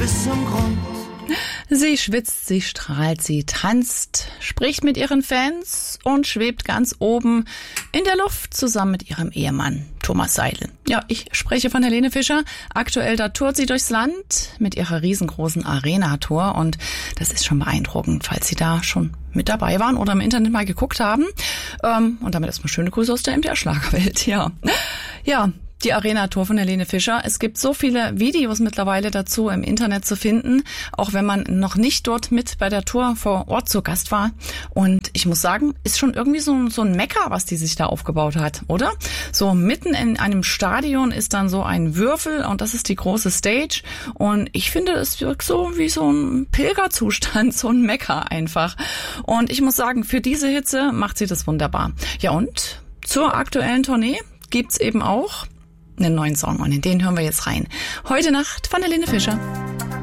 bis zum Grund. Sie schwitzt, sie strahlt, sie tanzt, spricht mit ihren Fans und schwebt ganz oben in der Luft zusammen mit ihrem Ehemann Thomas Seilen. Ja, ich spreche von Helene Fischer. Aktuell, da tourt sie durchs Land mit ihrer riesengroßen Arena-Tour und das ist schon beeindruckend, falls Sie da schon mit dabei waren oder im Internet mal geguckt haben. Und damit erstmal schöne Grüße aus der MDR-Schlagerwelt, ja. Ja. Die Arena-Tour von Helene Fischer. Es gibt so viele Videos mittlerweile dazu im Internet zu finden, auch wenn man noch nicht dort mit bei der Tour vor Ort zu Gast war. Und ich muss sagen, ist schon irgendwie so ein Mekka, was die sich da aufgebaut hat, oder? So mitten in einem Stadion ist dann so ein Würfel und das ist die große Stage. Und ich finde, es wirkt so wie so ein Pilgerzustand, so ein Mekka einfach. Und ich muss sagen, für diese Hitze macht sie das wunderbar. Ja, und zur aktuellen Tournee gibt's eben auch einen neuen Song und in den hören wir jetzt rein. Heute Nacht von Helene Fischer.